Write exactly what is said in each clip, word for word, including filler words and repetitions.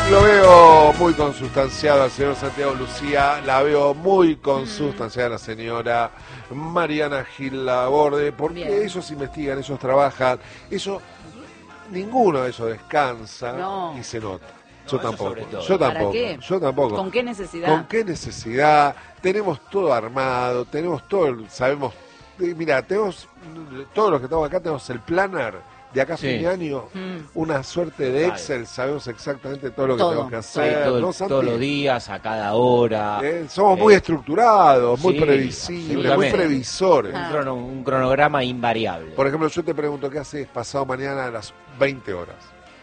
Lo veo muy consustanciado al señor Santiago Lucía, la veo muy consustanciada a la señora Mariana Gil Laborde, porque Bien. ellos investigan, ellos trabajan, eso, ninguno de ellos descansa no. y se nota. Yo no, tampoco, yo tampoco, yo tampoco. ¿Con qué necesidad? ¿Con qué necesidad? Tenemos todo armado, tenemos todo, sabemos, mira, tenemos, todos los que estamos acá tenemos el planner. De acá a fin de año, mm. una suerte de Excel, sabemos exactamente todo lo que todo, tenemos que hacer. Sí, todo, ¿no, todos los días, a cada hora. Eh, somos eh, muy estructurados, muy sí, previsibles, muy previsores. Ah. Un, crono, un cronograma invariable. Por ejemplo, yo te pregunto, ¿qué haces pasado mañana a las veinte horas?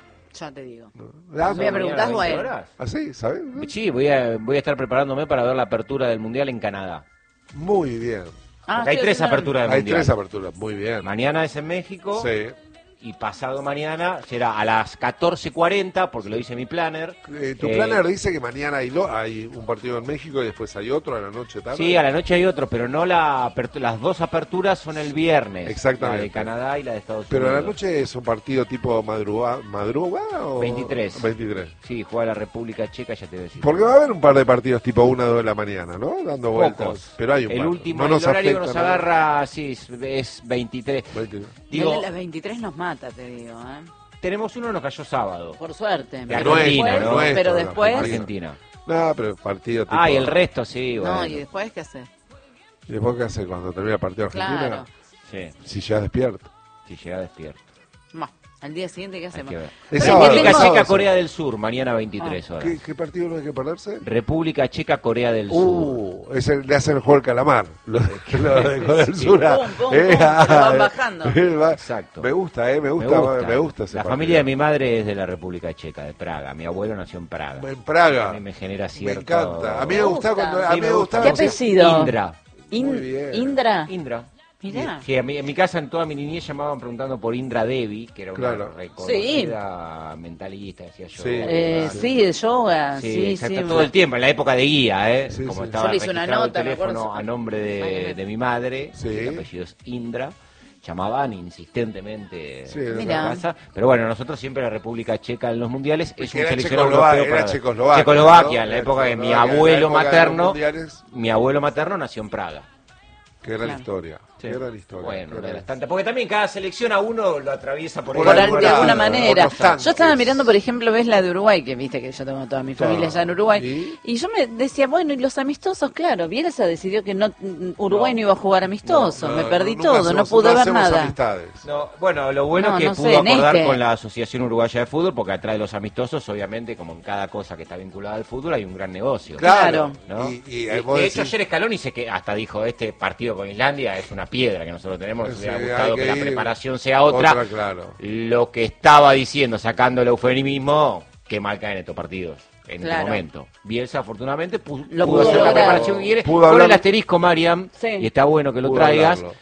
Ya te digo. ¿No? ¿Ah, voy a preguntar a él. ¿Ah, sí? ¿Sabes? Sí, voy a, voy a estar preparándome para ver la apertura del Mundial en Canadá. Muy bien. Ah, hay tres aperturas del hay Mundial. Hay tres aperturas, muy bien. Mañana es en México. Sí. Y pasado mañana será a las catorce cuarenta, porque lo dice mi planner. Eh, ¿Tu eh, planner dice que mañana hay, do, hay un partido en México y después hay otro a la noche tarde? Sí, a la noche hay otro, pero no la las dos aperturas son el viernes. Exactamente. La de Canadá y la de Estados pero Unidos. Pero a la noche es un partido tipo madruga, madruga o... veintitrés. veintitrés. Sí, juega la República Checa, ya te voy a decir. Porque va a haber un par de partidos tipo una o dos de la mañana, ¿no? Dando vueltas. Pocos. Pero hay un El par. último, no nos el horario que nos nada. agarra, sí, es, es veintitrés. veintitrés. Digo, el de las veintitrés nos mata, te digo, ¿eh? Tenemos uno, nos cayó sábado. Por suerte. De Argentina, después, ¿no? Nuestro, pero después... Argentina. No, pero partido tipo... Ah, y el resto sí, bueno. No, ¿y después qué hace? ¿Y después qué hace cuando termina el partido Argentina? Claro. Sí. Si llega despierto. Si llega despierto. No. Al día siguiente, ¿qué hacemos? República Checa, Corea del Sur, mañana veintitrés horas. ¿Qué, ¿Qué partido no hay que perderse? República Checa, Corea del Sur. Uh, es el, le hacen el juego al calamar. Lo, lo de Corea del Sur. Pum, pum, eh, pum, ah, van bajando. Va, Exacto. Me gusta, eh, me gusta. Me gusta, me gusta ese La partido. familia de mi madre es de la República Checa, de Praga. Mi abuelo nació en Praga. En Praga. A mí me genera cierto... Me encanta. A mí me, me gustaba cuando... A sí, mí me me gustaba... ¿Qué apellido? Indra. In, Muy bien. Indra. Indra. Mirá. Sí, en mi, en mi casa, en toda mi niñez, llamaban preguntando por Indra Devi, que era una claro. reconocida sí. mentalista, decía yo. Sí, eh, sí, de yoga, sí, sí. Exacto, sí todo el tiempo, en la época de guía, ¿eh? Sí, Como sí. estaba yo le hice una nota, el teléfono a nombre de, de mi madre, sí. el apellido es Indra, llamaban insistentemente sí, a la casa, pero bueno, nosotros siempre la República Checa en los mundiales es un seleccionado europeo para Checoslovaquia, Checoslovaquia, ¿no? en la época de mi Checoslovaquia, abuelo época materno, mi abuelo materno nació en Praga. Qué gran claro. historia. Sí. Qué gran historia. Bueno, qué gran... bastante, porque también cada selección a uno lo atraviesa por, por el al, de alguna manera. Tantos. Yo estaba mirando, por ejemplo, ves la de Uruguay, que viste que yo tengo toda mi familia allá en Uruguay, ¿Y? y yo me decía, bueno, y los amistosos, claro, Bielsa decidió que no Uruguay no, no iba a jugar amistosos, no, no, me perdí no, todo, hacemos, no pude no ver nada. Amistades. No, bueno, lo bueno no, es que no pudo sé, acordar este... con la Asociación Uruguaya de Fútbol, porque atrás de los amistosos, obviamente, como en cada cosa que está vinculada al fútbol, hay un gran negocio. Claro. ¿no? Y, y, y, de decís... hecho, ayer Scaloni se que hasta dijo, este partido con Islandia es una piedra que nosotros tenemos, nos hubiera gustado que, que la preparación sea otra. otra claro. Lo que estaba diciendo, sacando el eufemismo, que mal caen estos partidos. En claro. este momento. Bielsa, afortunadamente, pudo, lo pudo pudo hacer lograr. la preparación que quiere. Pudo Con hablar... el asterisco, Mariam, sí. y está bueno que lo pudo traigas, hablarlo.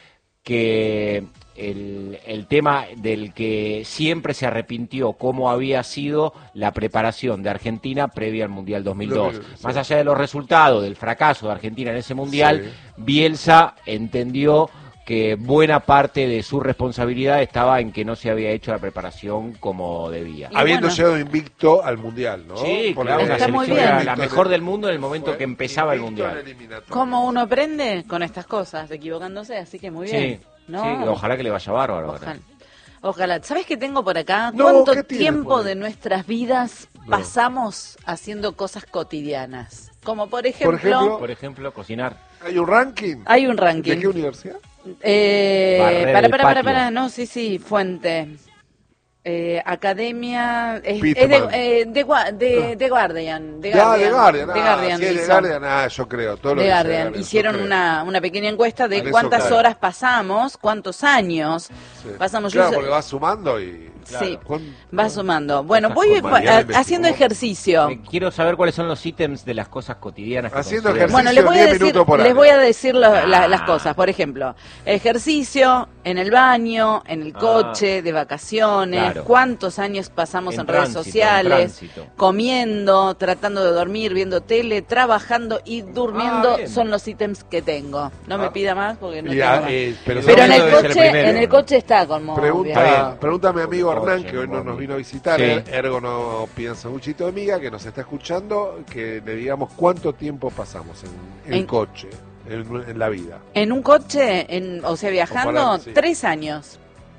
que el, el tema del que siempre se arrepintió, cómo había sido la preparación de Argentina previa al Mundial dos mil dos. Sí. Más allá de los resultados, del fracaso de Argentina en ese Mundial, sí. Bielsa entendió que buena parte de su responsabilidad estaba en que no se había hecho la preparación como debía. Y Habiendo bueno. llegado invicto al Mundial, ¿no? Sí, Porque claro, está la muy selección bien. era la mejor del mundo en el momento Fue que empezaba el Mundial. ¿Cómo uno aprende? Con estas cosas, equivocándose, así que muy bien. Sí, ¿no? sí, ojalá que le vaya bárbaro. Ojalá. Ojalá. ¿Sabes qué tengo por acá? No, ¿Cuánto ¿qué tiempo tiene, de nuestras vidas no. pasamos haciendo cosas cotidianas? Como por ejemplo... Por ejemplo, por ejemplo cocinar. ¿Hay un ranking? Hay un ranking. ¿De qué universidad? Eh, Barrer para, el para, para, patio. para, no, sí, sí, fuente. Eh, academia es, es Pitman. de, eh, de, Gua- de, de Guardian, de Ya, Guardian, de Guardian. de Ah, Guardian sí, de hizo. Guardian, ah, yo creo. Todo lo de que Guardian. sea Guardian, Hicieron yo creo. una, una pequeña encuesta de En eso cuántas cae. horas pasamos, cuántos años Sí. pasamos. Claro, Yo- porque va sumando y... Sí, Con- va sumando. Bueno, Cosas voy con Mariana a- investigó. haciendo ejercicio. Eh, quiero saber cuáles son los ítems de las cosas cotidianas que Haciendo consideran. ejercicio. Bueno, les voy a diez decir, minutos por les año. voy a decir lo- la- Ah. las cosas. Por ejemplo, ejercicio en el baño, en el Ah. coche, de vacaciones, Claro. cuántos años pasamos en, En redes tránsito, en sociales, tránsito. comiendo, tratando de dormir, viendo tele, trabajando y durmiendo, Ah, bien. son los ítems que tengo. No me Ah. pida más porque no Ya, tengo más. eh, pero Pero en Eso el debe ser el coche, primero. en el coche está como bien. Pregunta, pregunta a mi amigo Hernán, que hoy no nos vino a visitar, Sí. Ergono Piensa Muchito Amiga, que nos está escuchando, que le digamos cuánto tiempo pasamos en, en En- coche, en, en la vida. En un coche, en, o sea, viajando, Comparando, sí. tres años.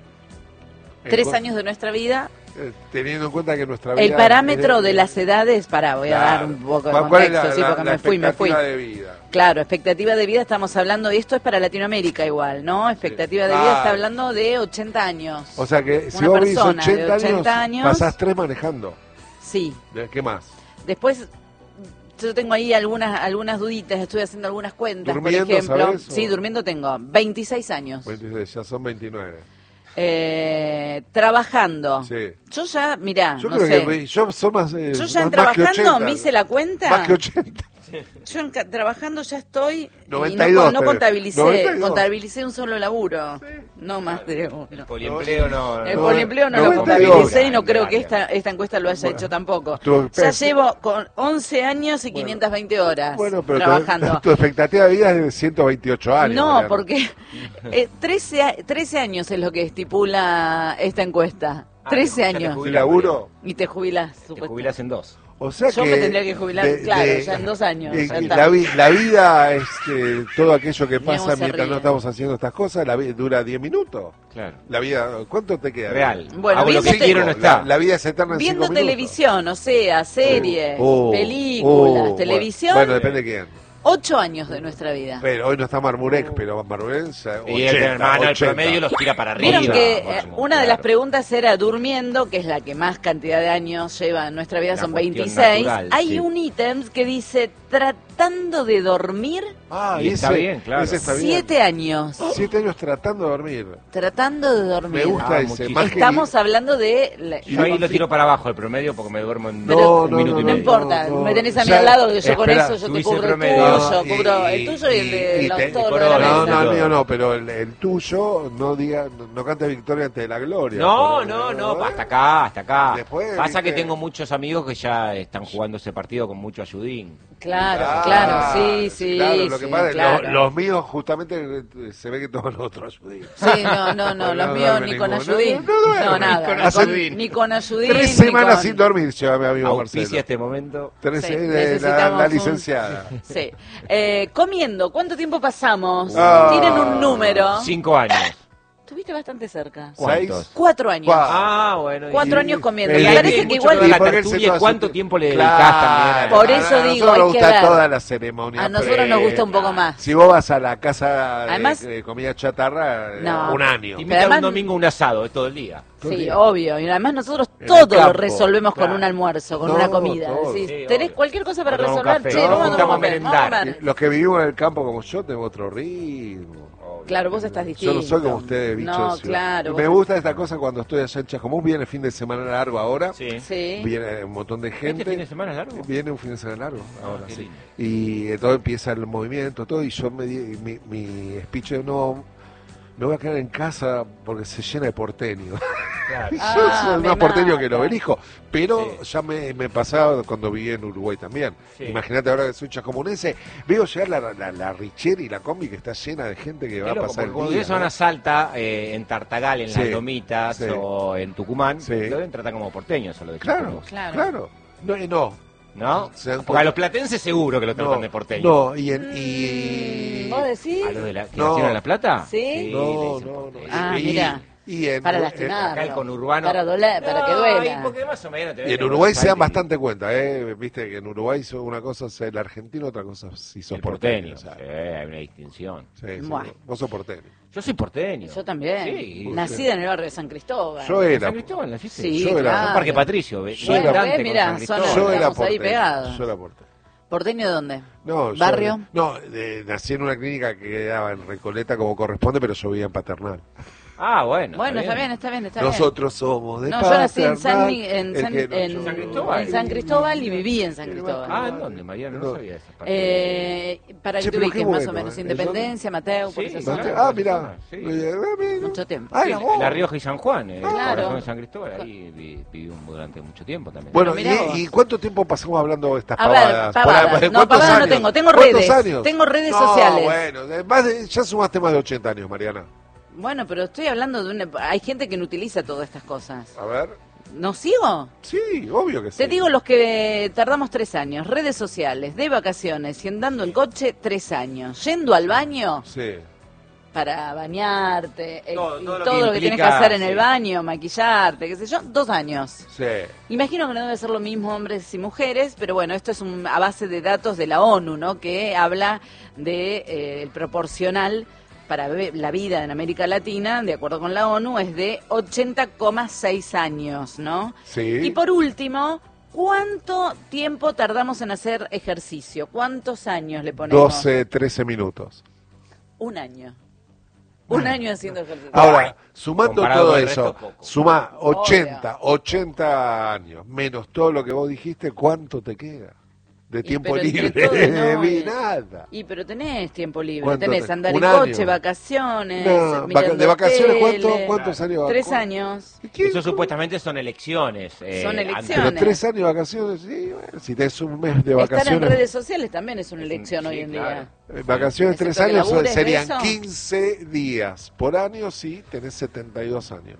En Tres co- años de nuestra vida. eh, Teniendo en cuenta que nuestra vida... El parámetro es- de las edades, pará, voy a Claro. dar un poco de ¿Cuál- cuál es contexto, la- sí, la- porque la me fui, me fui. expectativa de vida? Claro, expectativa de vida estamos hablando, y esto es para Latinoamérica igual, ¿no? Expectativa de vida Claro. está hablando de ochenta años. O sea que si Una vos vivís persona de ochenta, ochenta años, años- pasás tres manejando. Sí. ¿De- ¿Qué más? Después, yo tengo ahí algunas algunas duditas, estoy haciendo algunas cuentas, por ¿Durmiendo, ejemplo. sabés, o? Sí, durmiendo tengo veintiséis años. veintiséis, ya son veintinueve. Eh, trabajando. Sí. Yo ya, mirá, Yo no creo sé. que vi- yo son más, eh, Yo ya más- en más que trabajando ochenta. me hice la cuenta. Más que ochenta. Yo en ca- trabajando ya estoy noventa y y dos, no, no pero- contabilicé, noventa y dos. contabilicé un solo laburo, no más de uno. Poliempleo no. El No, poliempleo no lo noventa y dos. contabilicé y no creo que esta, esta encuesta lo haya hecho tampoco. Tu- Ya llevo con once años y quinientas veinte horas Bueno, pero tu, trabajando. tu expectativa de vida es de ciento veintiocho años. No, Mariano. porque eh, trece, a- trece años es lo que estipula esta encuesta. Ah, trece ya te años. ¿Y laburo? Y te jubilás, Te supuestamente. jubilás en dos. O sea Yo que me tendría que jubilar, claro, ya en dos años, eh, ya está. la, vi- la vida es eh, todo aquello que Mira pasa cómo se mientras ríe. no estamos haciendo estas cosas. La vida dura diez minutos. Claro. La vida, ¿cuánto te queda? Real. Bueno, Hago lo viendo que te- quiero no está. La, la vida es eterna en Viendo cinco minutos. televisión, o sea, series, Oh, películas, oh, televisión, Bueno, depende de quién. ocho años de nuestra vida. Pero hoy no está Marmurek, pero Marmurek es eh, Y el ochenta, hermano, el ochenta. promedio los tira para arriba. Vieron que eh, Máximo, una de las claro. preguntas era durmiendo, que es la que más cantidad de años lleva en nuestra vida, La son cuestión veintiséis. natural, Hay sí. un ítem que dice tratando de dormir Ah, Y está ese- bien, claro. ese está bien. siete años. Siete años tratando de dormir. Tratando de dormir. Me gusta Ah, ese. muchísimo. Más que- Estamos hablando de... la- Yo ahí lo tiro para abajo el promedio porque me duermo en Pero un minuto y no medio. importa, no, me tenés a mí ya- al lado, que yo con espera, eso yo te subís el cubro el promedio. tuyo, No, cubro y- el tuyo y el de y los- te- todo y lo de la corona, No, mesa. no, el mío no, pero el, el tuyo no diga, no, no cante victoria ante la gloria. No, Por- no, no, ¿eh? hasta acá, hasta acá. Después, Pasa que viste. tengo muchos amigos que ya están jugando ese partido con mucho ayudín. Claro, Ah, claro, sí, sí, claro, lo que sí, pasa es que claro. los, los míos justamente eh, se ve que todos los otros ayudín. Sí, no, no, no, los No míos duerme ni con ninguno. ayudín, No, no duerme, no, ni nada, con ni con- ayudín. ni con ayudín, Tres ni semanas con- sin dormir lleva mi amigo Auspicia Marcelo. este momento. Tres, Sí, eh, la, necesitamos la un- licenciada. Sí. Eh, comiendo, ¿cuánto tiempo pasamos? Ah. Tienen un número. Cinco años. Estuviste bastante cerca. ¿Cuántos? ¿Seis? Cuatro años. Cuatro. Ah, bueno. y- Cuatro y- años comiendo. eh, Me y- parece y que mucho igual... lo de la porque él se tertulia, toma ¿cuánto su- tiempo le Claro. dedicás también? a- Por A eso nosotros digo, nos hay que gusta ver. toda la ceremonia. A nosotros nos gusta un poco más. Si vos vas a la casa de, Además- de comida chatarra, eh, No. un año. Te Pero invitan además- un domingo un asado, es todo el día. todo el Sí, día. obvio. Y además nosotros En todo el lo campo, resolvemos con claro. un almuerzo, con No, una comida. todo. Decís, Sí, tenés obvio. cualquier cosa para Vamos a tomar un resolver, café. che, No, vamos a tomar vamos a un café, merendar. vamos a comer. Los que vivimos en el campo como yo tenemos otro ritmo. Claro, vos estás distinto. Yo no soy como ustedes, bichos. No, de ciudad. claro. Y me vos- gusta esta cosa cuando estoy allá en Chascomús. Viene el fin de semana largo ahora. Sí. Sí. Viene un montón de gente. ¿Este fin de semana es largo? Viene un fin de semana largo ahora, qué sí. lindo. Y eh, todo empieza el movimiento, todo. Y yo me di, mi, mi speech de no, me voy a quedar en casa porque se llena de porteños. Claro. Ah, Yo soy me más porteño mata. que el obelisco, pero Sí. ya me, me pasaba cuando viví en Uruguay también. Sí. Imagínate ahora que soy chascomunense, veo llegar la, la, la Richer y la combi que está llena de gente que va Qué a loco, pasar porque el cuando día. ustedes van ¿no? a Salta, eh, en Tartagal, en Sí, las Lomitas sí. o en Tucumán, Sí. lo deben tratar como porteños a lo de Claro, Chascomús, Claro. claro. No, eh, no, ¿no? Se dan Porque cuenta. a los platenses seguro que lo tratan no, de porteños. no, y, en, y... ¿Vos decís? ¿A los de la, que No. nacieron en La Plata? ¿Sí? le No, dicen no, no. porteños. Ah, y, mira. y en, Para en- lastimar. Acá el conurbano. Para doler, para que No, duela. y porque más o menos te Y ven en en Uruguay Buenos se dan Aires. bastante cuenta, ¿eh? Viste que en Uruguay so- una cosa es el argentino, otra cosa es si sos El porteño, porteño. sí, ¿sabes? hay una distinción. Sí, sí, Buah. vos sos porteño. Yo soy porteño. Yo también. Sí. Nacida en el barrio de San Cristóbal. Yo ¿En era, San Cristóbal naciste? Sí, yo era- claro. En Parque Patricio. ve- Yo Bueno, era- Dante eh, con mirá, San son- Cristóbal. yo era estamos ahí porteño. pegados. Yo era porteño. ¿Porteño de dónde? No, yo- ¿Barrio? no, de- nací en una clínica que quedaba en Recoleta como corresponde, pero yo vivía en Paternal. Ah, bueno. Bueno, está bien, está bien, está bien. Nosotros somos de No, yo nací en San, Paternal, en el San, que no- en- yo- San Cristóbal. en San Cristóbal y viví en San Cristóbal. Ah, ¿en dónde, Mariano? No No. sabía esa parte. Eh, para Che, que te pero qué ubiques más bueno, o menos. ¿eh? Independencia, Mateo, por Sí, esa claro. zona. Ah, mira. Sí. Mucho tiempo. Ah, Sí, era vos. La Rioja y San Juan, eh, Claro. corazón de San Cristóbal, ahí vi- viví un- durante mucho tiempo también. Bueno, Pero mirá y, vos. ¿y cuánto tiempo pasamos hablando de estas A ver, pavadas? pavadas. Por ahí- No, ¿cuántos pavadas no años? tengo, tengo ¿Cuántos redes. años? Tengo redes No, sociales. bueno, de- más de- ya sumaste más de ochenta años, Mariana. Bueno, pero estoy hablando de una... Hay gente que no utiliza todas estas cosas. A ver. ¿No sigo? Sí, obvio que sí. Te digo los que tardamos tres años. Redes sociales, de vacaciones y andando en coche, tres años. Yendo al baño... Sí. Para bañarte, todo, y todo, lo, todo que lo que implica, tienes que hacer en sí. el baño, maquillarte, qué sé yo, dos años. Sí. Imagino que no debe ser lo mismo hombres y mujeres, pero bueno, esto es un, a base de datos de la ONU, ¿no? Que habla de eh, el proporcional para la vida en América Latina, de acuerdo con la ONU, es de ochenta coma seis años, ¿no? Sí. Y por último, ¿cuánto tiempo tardamos en hacer ejercicio? ¿Cuántos años le ponemos? doce, trece minutos. Un año. Un año haciendo ejercicio. Ahora, sumando comparado todo con el eso, resto, poco. suma ochenta, ochenta años, menos todo lo que vos dijiste, ¿cuánto te queda? De Y tiempo pero entre libre, todo, no, ni eh. nada. Y pero tenés tiempo libre, ¿Cuánto tenés te- andar un en coche, año? vacaciones, No, mirando vaca- ¿de vacaciones cuánto- tele. cuántos años? Tres ¿Cuánto? años. ¿Y quién- Eso cómo? supuestamente son elecciones. eh, Son antes- elecciones. Pero tres años de vacaciones, sí, bueno, si tenés un mes de Estar en vacaciones. redes sociales también es una elección Sí, hoy en claro. día. Eh, Vacaciones Excepto tres que años son- labures de serían eso. quince días. Por año, sí, tenés setenta y dos años.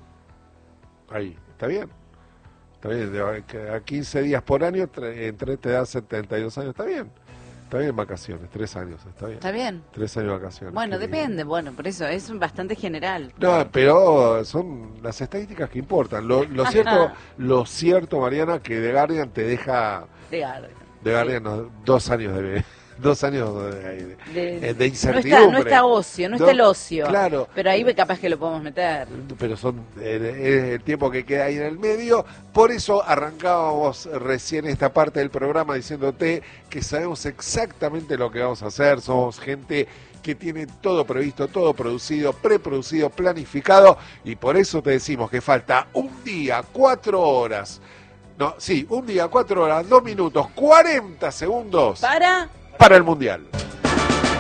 Ahí, ¿está bien? Está bien, de- que a quince días por año, tre- entre te da setenta y dos años, está bien. Está bien vacaciones, tres años, está bien. ¿Está bien? Tres años de vacaciones. Bueno, qué depende, lindo. bueno, por eso es bastante general. No, pero son las estadísticas que importan. Lo, lo cierto, lo cierto, Mariana, que The Guardian te deja, De Guardian. The Guardian, no, dos años de dos años de, De- de no incertidumbre. está, no está ocio, no, está el ocio. Claro. Pero ahí capaz que lo podemos meter. Pero son eh, el tiempo que queda ahí en el medio. Por eso arrancábamos recién esta parte del programa diciéndote que sabemos exactamente lo que vamos a hacer. Somos gente que tiene todo previsto, todo producido, preproducido, planificado. Y por eso te decimos que falta un día, cuatro horas. No, sí, un día, cuatro horas, dos minutos, cuarenta segundos Para... para el Mundial.